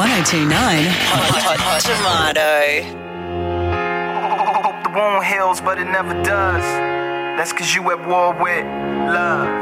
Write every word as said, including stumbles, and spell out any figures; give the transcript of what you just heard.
oh two nine Hot, Hot Tomato. Hope the wound heals, but it never does. That's cause you at war with love.